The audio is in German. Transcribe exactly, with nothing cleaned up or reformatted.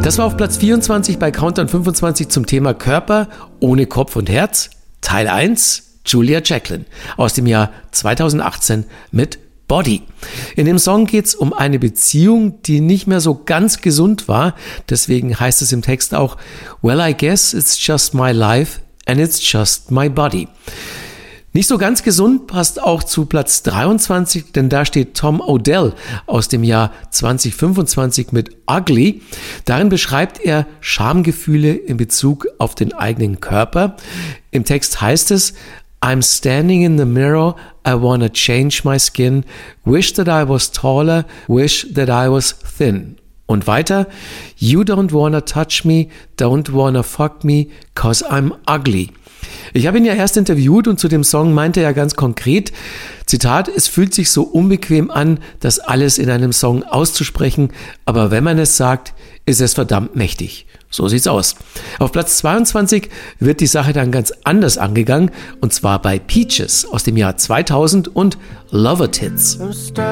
Das war auf Platz vierundzwanzig bei Countdown fünfundzwanzig zum Thema Körper ohne Kopf und Herz. Teil eins, Julia Jacklin aus dem Jahr zweitausendachtzehn mit Body. In dem Song geht es um eine Beziehung, die nicht mehr so ganz gesund war. Deswegen heißt es im Text auch, well, I guess it's just my life and it's just my body. Nicht so ganz gesund passt auch zu Platz dreiundzwanzig, denn da steht Tom Odell aus dem Jahr zweitausendfünfundzwanzig mit Ugly. Darin beschreibt er Schamgefühle in Bezug auf den eigenen Körper. Im Text heißt es, I'm standing in the mirror, I wanna change my skin, wish that I was taller, wish that I was thin. Und weiter, you don't wanna touch me, don't wanna fuck me, cause I'm ugly. Ich habe ihn ja erst interviewt und zu dem Song meinte er ganz konkret, Zitat, es fühlt sich so unbequem an, das alles in einem Song auszusprechen, aber wenn man es sagt, ist es verdammt mächtig. So sieht's aus. Auf Platz zweiundzwanzig wird die Sache dann ganz anders angegangen, und zwar bei Peaches aus dem Jahr zweitausend und Lover Tits.